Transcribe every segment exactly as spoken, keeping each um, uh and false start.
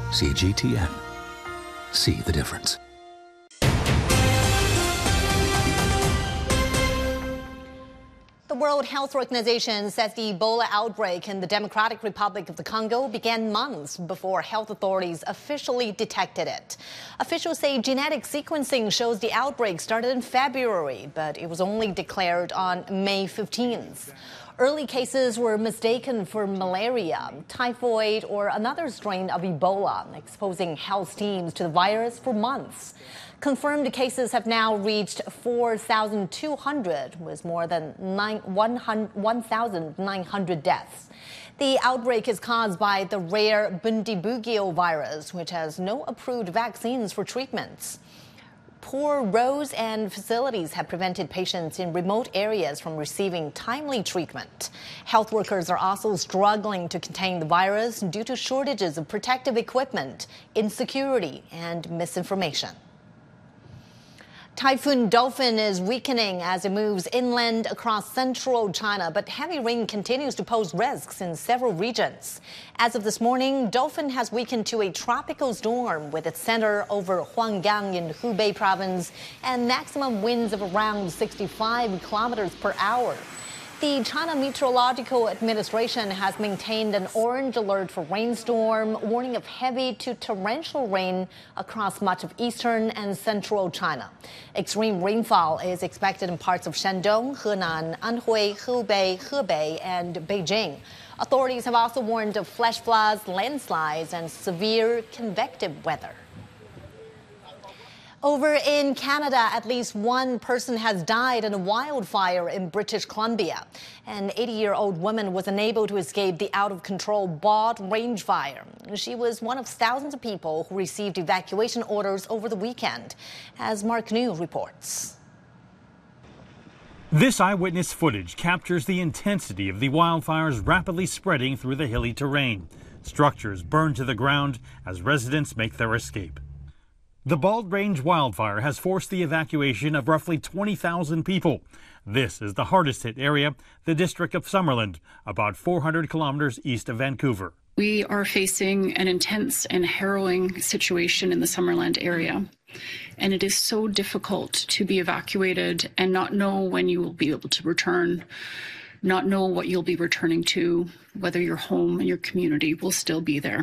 C G T N. See the difference. The World Health Organization says the Ebola outbreak in the Democratic Republic of the Congo began months before health authorities officially detected it. Officials say genetic sequencing shows the outbreak started in February, but it was only declared on May fifteenth. Early cases were mistaken for malaria, typhoid, or another strain of Ebola, exposing health teams to the virus for months. Confirmed cases have now reached four thousand two hundred, with more than one thousand nine hundred deaths. The outbreak is caused by the rare Bundibugyo virus, which has no approved vaccines for treatments. Poor roads and facilities have prevented patients in remote areas from receiving timely treatment. Health workers are also struggling to contain the virus due to shortages of protective equipment, insecurity, and misinformation. Typhoon Dolphin is weakening as it moves inland across central China, but heavy rain continues to pose risks in several regions. As of this morning, Dolphin has weakened to a tropical storm with its center over Huanggang in Hubei province and maximum winds of around sixty-five kilometers per hour. The China Meteorological Administration has maintained an orange alert for rainstorm, warning of heavy to torrential rain across much of eastern and central China. Extreme rainfall is expected in parts of Shandong, Henan, Anhui, Hubei, Hebei, and Beijing. Authorities have also warned of flash floods, landslides, and severe convective weather. Over in Canada, at least one person has died in a wildfire in British Columbia. An eighty-year-old woman was unable to escape the out-of-control Bald Range fire. She was one of thousands of people who received evacuation orders over the weekend, as Mark New reports. This eyewitness footage captures the intensity of the wildfires rapidly spreading through the hilly terrain. Structures burned to the ground as residents make their escape. The Bald Range wildfire has forced the evacuation of roughly twenty thousand people. This is the hardest hit area, the district of Summerland, about four hundred kilometers east of Vancouver. We are facing an intense and harrowing situation in the Summerland area, and it is so difficult to be evacuated and not know when you will be able to return, not know what you'll be returning to, whether your home and your community will still be there.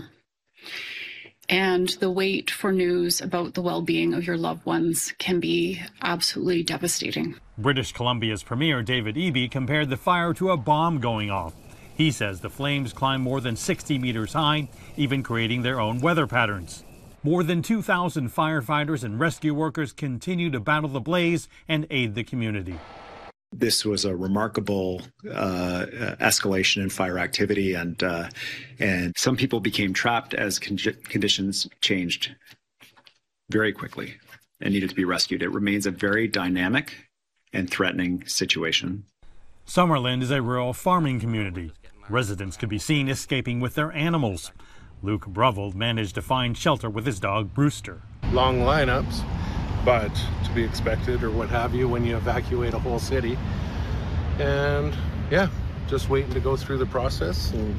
And the wait for news about the well-being of your loved ones can be absolutely devastating. British Columbia's Premier David Eby compared the fire to a bomb going off. He says the flames climbed more than sixty meters high, even creating their own weather patterns. More than two thousand firefighters and rescue workers continue to battle the blaze and aid the community. This was a remarkable uh, escalation in fire activity, and uh, and some people became trapped as con conditions changed very quickly and needed to be rescued. It remains a very dynamic and threatening situation. Summerland is a rural farming community. Residents could be seen escaping with their animals. Luke Bruveld managed to find shelter with his dog Brewster. Long lineups, but to be expected or what have you when you evacuate a whole city. And yeah, just waiting to go through the process. And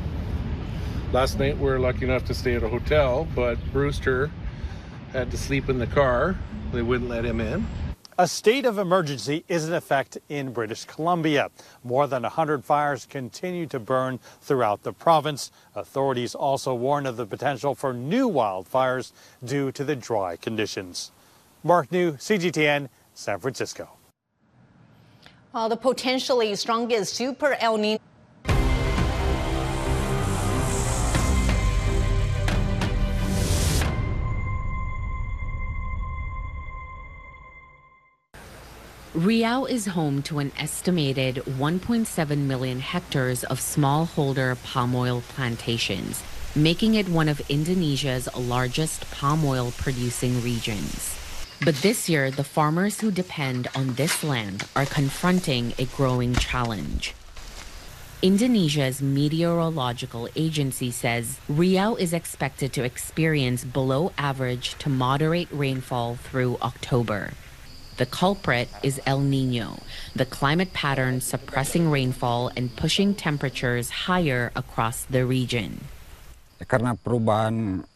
last night we were lucky enough to stay at a hotel, but Brewster had to sleep in the car. They wouldn't let him in. A state of emergency is in effect in British Columbia. More than one hundred fires continue to burn throughout the province. Authorities also warn of the potential for new wildfires due to the dry conditions. Mark New, C G T N, San Francisco. Well, the potentially strongest Super El Nino. Riau is home to an estimated one point seven million hectares of smallholder palm oil plantations, making it one of Indonesia's largest palm oil producing regions. But this year, the farmers who depend on this land are confronting a growing challenge. Indonesia's meteorological agency says Riau is expected to experience below average to moderate rainfall through October. The culprit is El Nino, the climate pattern suppressing rainfall and pushing temperatures higher across the region. Karena perubahan